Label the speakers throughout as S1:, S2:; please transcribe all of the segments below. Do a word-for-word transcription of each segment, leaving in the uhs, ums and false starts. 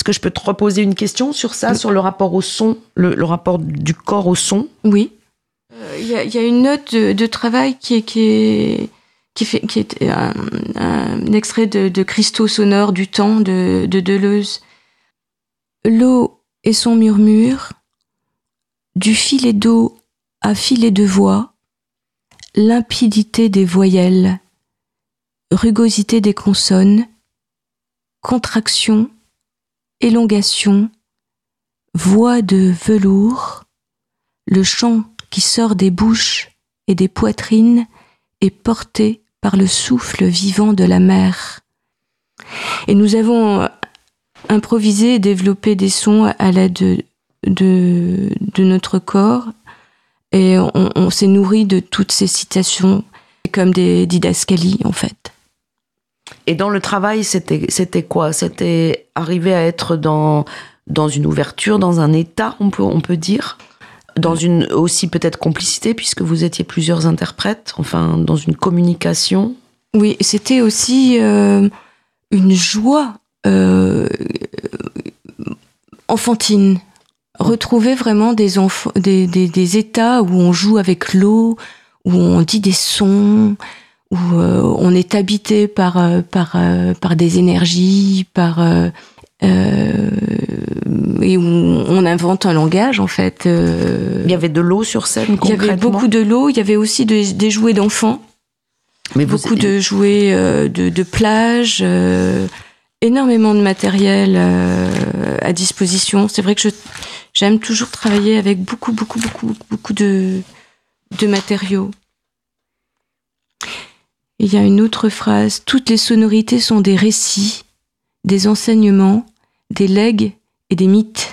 S1: que je peux te reposer une question sur ça, sur le rapport au son, le, le rapport du corps au son?
S2: Oui. Il euh, y, y a une note de, de travail qui est, qui est, qui fait, qui est un, un extrait de, de Cristaux sonores du temps de, de Deleuze. L'eau et son murmure, du filet d'eau à filet de voix, limpidité des voyelles, rugosité des consonnes, contraction, élongation, voix de velours, le chant qui sort des bouches et des poitrines est porté par le souffle vivant de la mer. Et nous avons improvisé et développé des sons à l'aide de, de, de notre corps, et on, on s'est nourri de toutes ces citations comme des didascalies en fait.
S1: Et dans le travail, c'était, c'était quoi? C'était arriver à être dans, dans une ouverture, dans un état, on peut, on peut dire, dans une aussi peut-être complicité, puisque vous étiez plusieurs interprètes, enfin, dans une communication.
S2: Oui, c'était aussi euh, une joie euh, enfantine. Retrouver vraiment des, enf- des, des, des états où on joue avec l'eau, où on dit des sons, où euh, on est habité par, euh, par, euh, par des énergies, par, euh, euh, et où on invente un langage, en fait. Euh,
S1: il y avait de l'eau sur scène, concrètement?
S2: Il y avait beaucoup de l'eau, il y avait aussi de, des jouets d'enfants, mais beaucoup vous... de jouets euh, de, de plage, euh, énormément de matériel euh, à disposition. C'est vrai que je, j'aime toujours travailler avec beaucoup, beaucoup, beaucoup, beaucoup de, de matériaux. Il y a une autre phrase. Toutes les sonorités sont des récits, des enseignements, des legs et des mythes.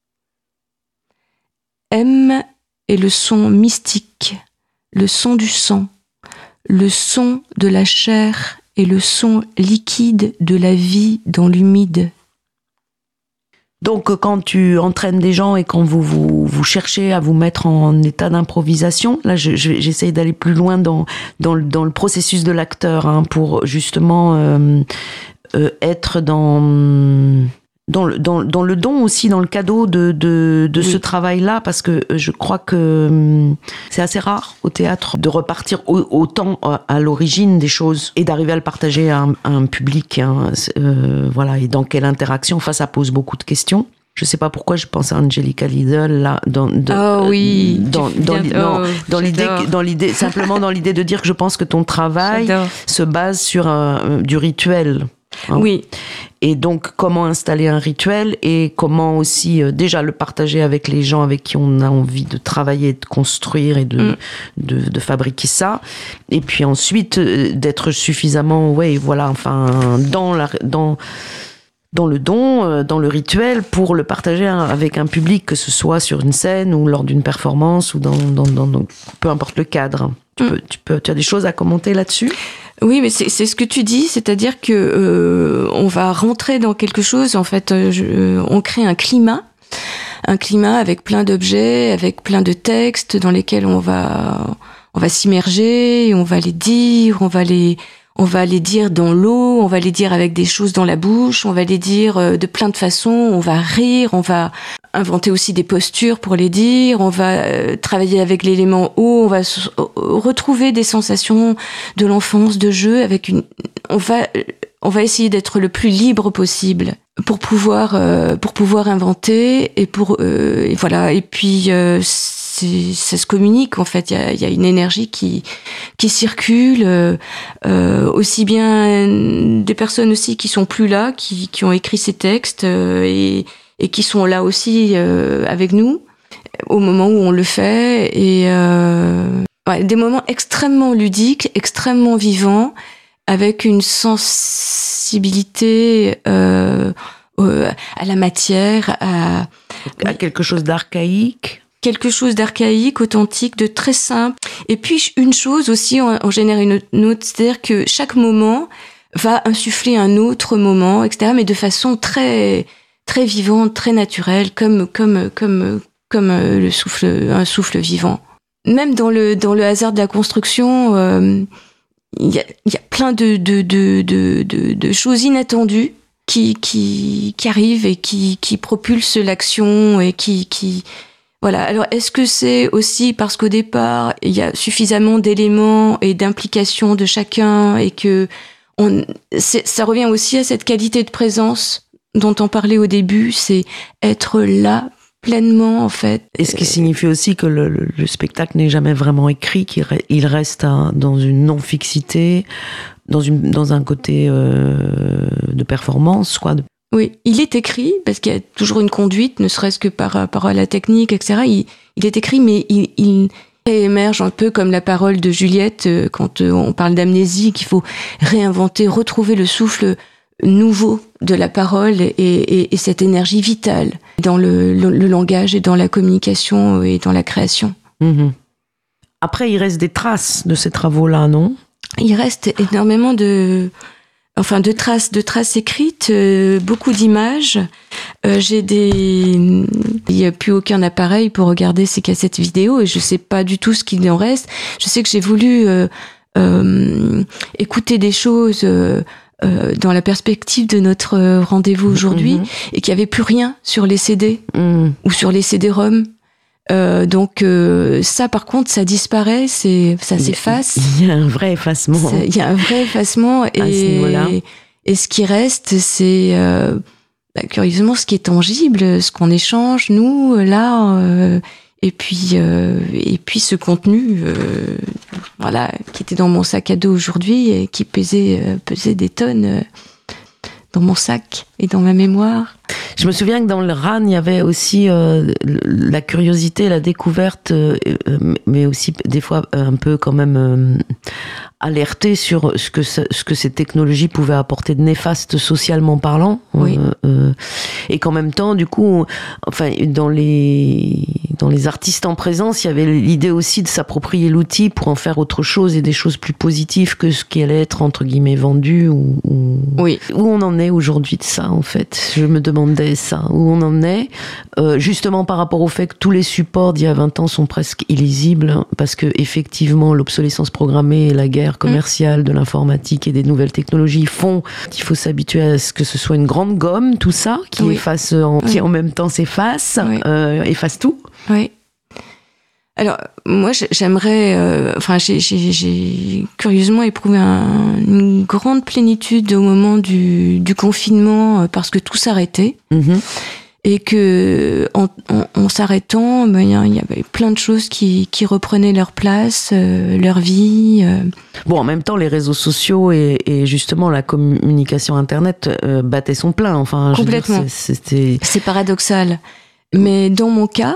S2: M est le son mystique, le son du sang, le son de la chair et le son liquide de la vie dans l'humide.
S1: Donc, quand tu entraînes des gens et quand vous, vous, vous cherchez à vous mettre en état d'improvisation, là, je, je, j'essaye d'aller plus loin dans, dans, le, dans le processus de l'acteur, hein, pour justement euh, euh, être dans, dans, le, dans, dans le don aussi, dans le cadeau de, de, de oui. ce travail-là, parce que je crois que c'est assez rare au théâtre de repartir au, autant à, à l'origine des choses et d'arriver à le partager à un, à un public. Hein, euh, voilà, et dans quelle interaction? Enfin, ça pose beaucoup de questions. Je sais pas pourquoi je pense à Angelica Lidl là, dans, de,
S2: oh oui,
S1: dans, dans,
S2: viens,
S1: non,
S2: oh,
S1: dans l'idée, dans l'idée, simplement dans l'idée de dire que je pense que ton travail j'adore. Se base sur un, du rituel. Hein.
S2: Oui.
S1: Et donc, comment installer un rituel et comment aussi, euh, déjà, le partager avec les gens avec qui on a envie de travailler, de construire et de, mm. de, de fabriquer ça. Et puis ensuite, euh, d'être suffisamment, ouais, voilà, enfin, dans la, dans, dans le don, euh, dans le rituel, pour le partager avec un public, que ce soit sur une scène ou lors d'une performance ou dans, dans, dans, dans peu importe le cadre. Tu, mm. peux, tu, peux, tu as des choses à commenter là-dessus ?
S2: Oui, mais c'est, c'est ce que tu dis, c'est-à-dire que euh, on va rentrer dans quelque chose. En fait, euh, je, euh, on crée un climat, un climat avec plein d'objets, avec plein de textes dans lesquels on va, on va s'immerger, on va les dire, on va les, on va les dire dans l'eau, on va les dire avec des choses dans la bouche, on va les dire euh, de plein de façons, on va rire, on va inventer aussi des postures pour les dire, on va euh, travailler avec l'élément eau, on va s- retrouver des sensations de l'enfance, de jeu, avec une, on va, on va essayer d'être le plus libre possible pour pouvoir, euh, pour pouvoir inventer et pour, euh, et voilà, et puis euh, c'est, ça se communique en fait. Il y a, il y a une énergie qui, qui circule, euh, euh, aussi bien des personnes aussi qui sont plus là, qui, qui ont écrit ces textes euh, et et qui sont là aussi euh, avec nous au moment où on le fait, et euh, ouais, des moments extrêmement ludiques, extrêmement vivants, avec une sensibilité euh, euh, à la matière, à,
S1: à quelque chose d'archaïque.
S2: Quelque chose d'archaïque, authentique, de très simple. Et puis une chose aussi, on, on génère une autre, c'est-à-dire que chaque moment va insuffler un autre moment, et cetera, mais de façon très très vivante, très naturelle, comme comme comme comme le souffle, un souffle vivant. Même dans le dans le hasard de la construction, euh, il y a il y a plein de de de de de, de choses inattendues qui qui qui arrive et qui qui propulse l'action et qui qui voilà. Alors est-ce que c'est aussi parce qu'au départ il y a suffisamment d'éléments et d'implications de chacun et que on c'est, ça revient aussi à cette qualité de présence dont on parlait au début, c'est être là pleinement en fait.
S1: Et ce qui signifie aussi que le, le, le spectacle n'est jamais vraiment écrit, qu'il re, il reste à, dans une non-fixité, dans, une, dans un côté euh, de performance, quoi.
S2: Oui, il est écrit, parce qu'il y a toujours une conduite, ne serait-ce que par rapport à la technique, et cetera. Il, il est écrit, mais il, il émerge un peu comme la parole de Juliette, quand on parle d'amnésie, qu'il faut réinventer, retrouver le souffle nouveau de la parole et, et, et cette énergie vitale dans le, le, le langage et dans la communication et dans la création.
S1: Mmh. Après, il reste des traces de ces travaux-là, non ?
S2: Il reste énormément de, enfin, de traces, de traces écrites, euh, beaucoup d'images. Euh, j'ai des, il n'y a plus aucun appareil pour regarder ces cassettes vidéo et je sais pas du tout ce qu'il en reste. Je sais que j'ai voulu euh, euh, écouter des choses. Euh, Euh, dans la perspective de notre rendez-vous aujourd'hui, mmh. et qu'il n'y avait plus rien sur les C D mmh. ou sur les C D-ROM. Euh, donc euh, ça, par contre, ça disparaît, c'est, ça s'efface.
S1: Il y a un vrai effacement.
S2: Il y a un vrai effacement. Et,
S1: à ce niveau-là.
S2: Et ce qui reste, c'est euh, bah, curieusement ce qui est tangible, ce qu'on échange, nous, là... Euh, Et puis, euh, et puis ce contenu, euh, voilà, qui était dans mon sac à dos aujourd'hui et qui pesait, euh, pesait des tonnes euh, dans mon sac et dans ma mémoire.
S1: Je me souviens que dans le R A N, il y avait aussi euh, la curiosité, la découverte, euh, mais aussi des fois un peu quand même euh, alerté sur ce que, ce, ce que ces technologies pouvaient apporter de néfaste socialement parlant.
S2: Oui.
S1: Euh, euh, et qu'en même temps, du coup, enfin, dans les, dans les artistes en présence, il y avait l'idée aussi de s'approprier l'outil pour en faire autre chose et des choses plus positives que ce qui allait être, entre guillemets, vendu. Ou, ou...
S2: Oui.
S1: Où on en est aujourd'hui de ça, en fait? Je me demandais ça, où on en est, euh, justement par rapport au fait que tous les supports d'il y a vingt ans sont presque illisibles, parce que effectivement l'obsolescence programmée et la guerre commerciale de l'informatique et des nouvelles technologies font qu'il faut s'habituer à ce que ce soit une grande gomme, tout ça, qui
S2: oui.
S1: efface, en,
S2: oui.
S1: qui en même temps s'efface,
S2: oui.
S1: euh, efface tout.
S2: Oui. Alors, moi, j'aimerais... Euh, enfin, j'ai, j'ai, j'ai curieusement éprouvé un, une grande plénitude au moment du, du confinement, parce que tout s'arrêtait. Mm-hmm. Et que, en, en, en s'arrêtant, ben, il y avait plein de choses qui, qui reprenaient leur place, euh, leur vie. Euh.
S1: Bon, en même temps, les réseaux sociaux et, et justement la communication Internet euh, battaient son plein. Enfin,
S2: complètement.
S1: Je veux dire, c'est, c'était...
S2: c'est paradoxal. Mais dans mon cas...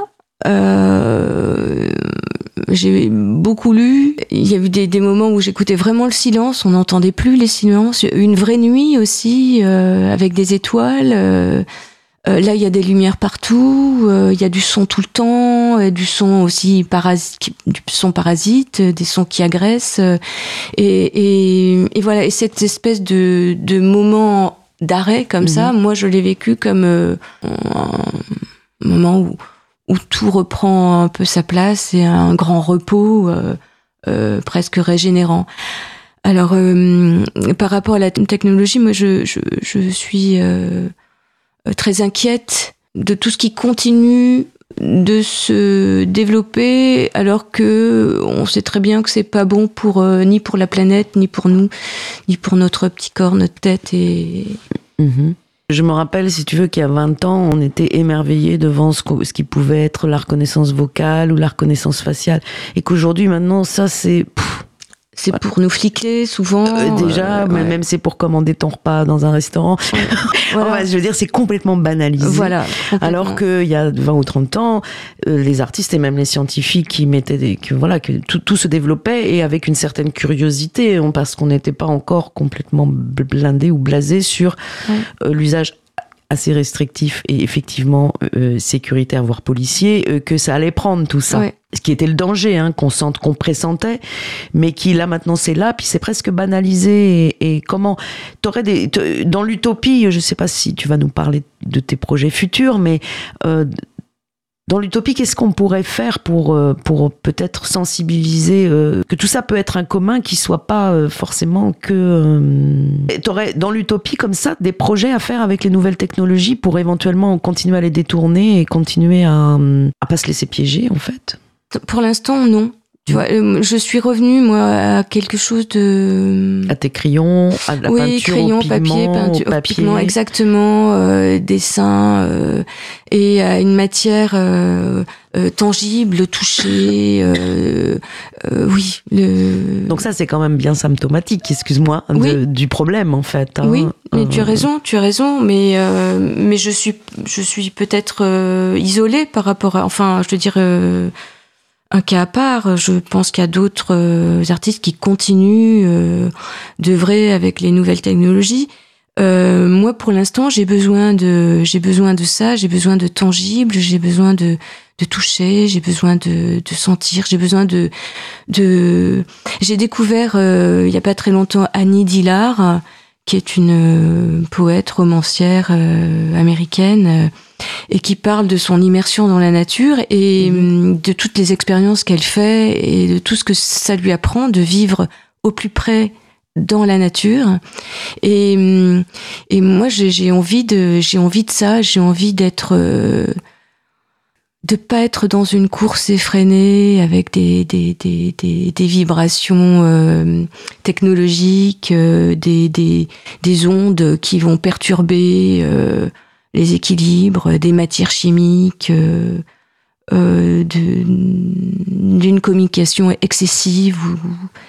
S2: Euh, j'ai beaucoup lu. Il y a eu des, des moments où j'écoutais vraiment le silence. On n'entendait plus les silences. Une vraie nuit aussi, euh, avec des étoiles. Euh, euh, là, il y a des lumières partout. Euh, il y a du son tout le temps. Euh, du son aussi parasite, du son parasite, des sons qui agressent. Euh, et, et, et voilà. Et cette espèce de, de moment d'arrêt comme mmh. ça, moi, je l'ai vécu comme euh, un moment où où tout reprend un peu sa place et un grand repos euh, euh, presque régénérant. Alors, euh, par rapport à la technologie, moi, je, je, je suis euh, très inquiète de tout ce qui continue de se développer, alors que on sait très bien que c'est pas bon pour euh, ni pour la planète, ni pour nous, ni pour notre petit corps, notre tête et...
S1: Mmh. Je me rappelle, si tu veux, qu'il y a vingt ans, on était émerveillés devant ce, ce qui pouvait être la reconnaissance vocale ou la reconnaissance faciale. Et qu'aujourd'hui, maintenant, ça, c'est... Pff,
S2: c'est ouais. pour nous fliquer, souvent.
S1: Euh, déjà, euh, mais ouais. même c'est pour commander ton repas dans un restaurant. Ouais. Voilà. Enfin, je veux dire, c'est complètement banalisé.
S2: Voilà,
S1: alors qu'il y a vingt ou trente ans, euh, les artistes et même les scientifiques qui mettaient des... Que, voilà, que tout, tout se développait et avec une certaine curiosité, parce qu'on n'était pas encore complètement blindé ou blasé sur ouais. euh, l'usage assez restrictif et effectivement euh, sécuritaire, voire policier, euh, que ça allait prendre tout ça. Ouais. Ce qui était le danger, hein, qu'on sente, qu'on pressentait, mais qui là maintenant c'est là, puis c'est presque banalisé. Et, et comment t'aurais des t- dans l'utopie, je sais pas si tu vas nous parler de tes projets futurs, mais euh, Dans l'utopie, qu'est-ce qu'on pourrait faire pour, pour peut-être sensibiliser euh, que tout ça peut être un commun qui soit pas euh, forcément que... Euh... T'aurais dans l'utopie comme ça des projets à faire avec les nouvelles technologies pour éventuellement continuer à les détourner et continuer à, à pas se laisser piéger en fait?
S2: Pour l'instant, non. Tu vois, je suis revenue, moi, à quelque chose de...
S1: À tes crayons, à la
S2: oui,
S1: peinture
S2: crayon,
S1: au pigment,
S2: papier, peinture,
S1: au papier.
S2: pigment, exactement, euh, dessin, euh, et à une matière euh, euh, tangible, touchée, euh, euh, oui. Le...
S1: Donc ça, c'est quand même bien symptomatique, excuse-moi,
S2: oui.
S1: de, du problème, en fait. Hein.
S2: Oui, mais
S1: euh...
S2: tu as raison, tu as raison, mais, euh, mais je suis, je suis peut-être euh, isolée par rapport à... Enfin, je veux dire... Euh, un cas à part, je pense qu'il y a d'autres euh, artistes qui continuent euh, d'œuvrer avec les nouvelles technologies. Euh, moi, pour l'instant, j'ai besoin de, j'ai besoin de ça, j'ai besoin de tangible, j'ai besoin de, de toucher, j'ai besoin de, de sentir, j'ai besoin de, de. J'ai découvert euh, il y a pas très longtemps Annie Dillard, qui est une euh, poète romancière euh, américaine. Euh, et qui parle de son immersion dans la nature et mmh. de toutes les expériences qu'elle fait et de tout ce que ça lui apprend de vivre au plus près dans la nature. Et, et moi, j'ai, j'ai envie de, j'ai envie de ça, j'ai envie d'être, euh, de pas être dans une course effrénée avec des, des, des, des, des vibrations euh, technologiques, euh, des, des, des ondes qui vont perturber euh, les équilibres, des matières chimiques, euh, euh, de, d'une communication excessive. Ou,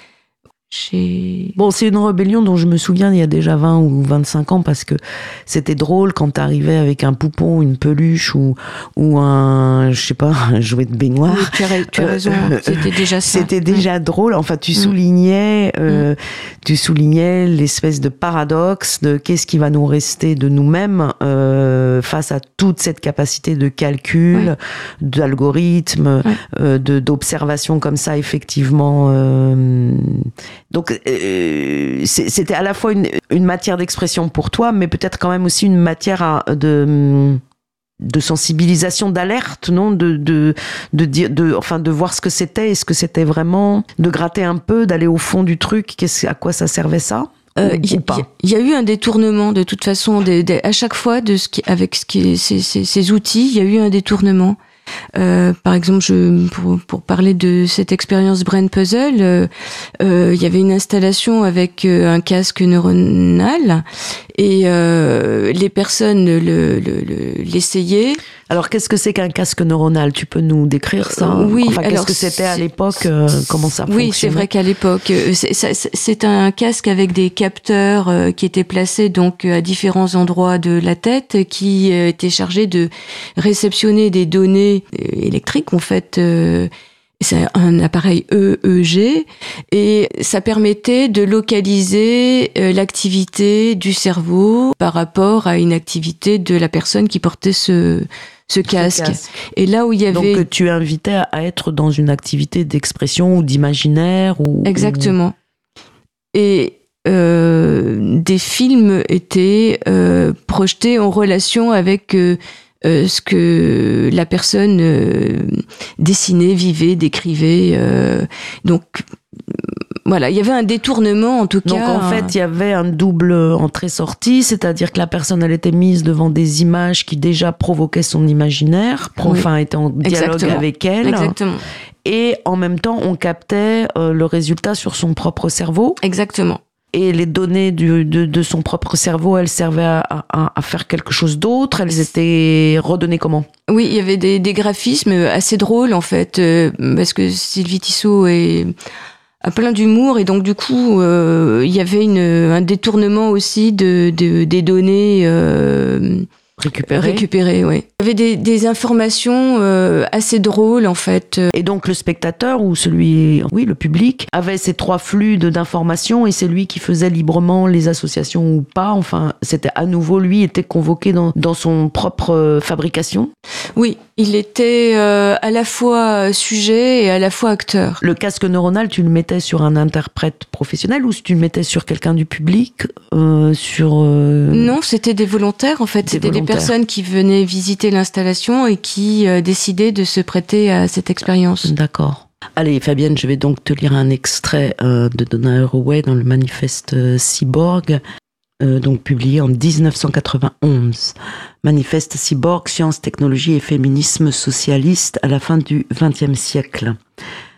S2: j'ai...
S1: Bon, c'est une rébellion dont je me souviens il y a déjà vingt ou vingt-cinq ans parce que c'était drôle quand t'arrivais avec un poupon, une peluche ou, ou un, je sais pas, un jouet de baignoire.
S2: Oui, tu as, tu as raison, euh, c'était déjà ça.
S1: C'était déjà ouais. drôle. Enfin, tu
S2: mmh.
S1: soulignais, euh, mmh. tu soulignais l'espèce de paradoxe de qu'est-ce qui va nous rester de nous-mêmes euh, face à toute cette capacité de calcul, ouais. d'algorithme, ouais. euh, de, d'observation comme ça, effectivement. Euh, Donc, euh, c'était à la fois une, une matière d'expression pour toi, mais peut-être quand même aussi une matière à, de, de sensibilisation, d'alerte, non, de, de, de dire, de, enfin, de voir ce que c'était, et ce que c'était vraiment, de gratter un peu, d'aller au fond du truc. Qu'est-ce, à quoi ça servait ça?
S2: Il euh, y, y, y a eu un détournement de toute façon, de, de, à chaque fois, de ce qui, avec ce qui, ces, ces, ces outils, il y a eu un détournement. Euh, par exemple, je, pour, pour parler de cette expérience Brain Puzzle, euh, euh, il y avait une installation avec euh, un casque neuronal et euh, les personnes le, le, le, l'essayaient.
S1: Alors, qu'est-ce que c'est qu'un casque neuronal? Tu peux nous décrire ça?
S2: euh, Oui.
S1: Enfin,
S2: alors,
S1: qu'est-ce que c'était à l'époque? euh, Comment ça fonctionnait?
S2: Oui, c'est vrai qu'à l'époque, c'est, c'est, c'est un casque avec des capteurs euh, qui étaient placés donc à différents endroits de la tête, qui euh, étaient chargés de réceptionner des données électriques, en fait. Euh, c'est un appareil E E G et ça permettait de localiser euh, l'activité du cerveau par rapport à une activité de la personne qui portait ce ce casque. ce casque. Et là où il y avait...
S1: Donc tu invitais à être dans une activité d'expression ou d'imaginaire ou...
S2: Exactement. Et euh, des films étaient euh, projetés en relation avec euh, euh, ce que la personne euh, dessinait, vivait, décrivait. Euh, donc... Voilà, il y avait un détournement en tout cas.
S1: Donc en fait, il y avait un double entrée-sortie, c'est-à-dire que la personne, elle était mise devant des images qui déjà provoquaient son imaginaire, oui. enfin étaient en dialogue Exactement. avec elle.
S2: Exactement.
S1: Et en même temps, on captait euh, le résultat sur son propre cerveau.
S2: Exactement.
S1: Et les données du, de, de son propre cerveau, elles servaient à, à, à faire quelque chose d'autre. Elles étaient redonnées comment?
S2: Oui, il y avait des, des graphismes assez drôles en fait, euh, parce que Sylvie Tissot est... à plein d'humour et donc du coup euh, il y avait une, un détournement aussi de, de des données euh,
S1: récupérées.
S2: Récupérées, oui. Il y avait des, des informations euh, assez drôles en fait.
S1: Et donc le spectateur ou celui, oui, le public avait ces trois flux de, d'informations et c'est lui qui faisait librement les associations ou pas. Enfin, c'était à nouveau lui était convoqué dans dans son propre fabrication.
S2: Oui. Il était euh, à la fois sujet et à la fois acteur.
S1: Le casque neuronal, tu le mettais sur un interprète professionnel ou tu le mettais sur quelqu'un du public euh, sur euh...
S2: Non, c'était des volontaires en fait.
S1: Des
S2: c'était
S1: volontaires.
S2: des personnes qui venaient visiter l'installation et qui euh, décidaient de se prêter à cette expérience.
S1: D'accord. Allez, Fabienne, je vais donc te lire un extrait euh, de Donna Haraway dans le manifeste euh, Cyborg. Euh, donc publié en dix-neuf cent quatre-vingt-onze. Manifeste Cyborg, sciences, technologie et féminisme socialiste à la fin du vingtième siècle.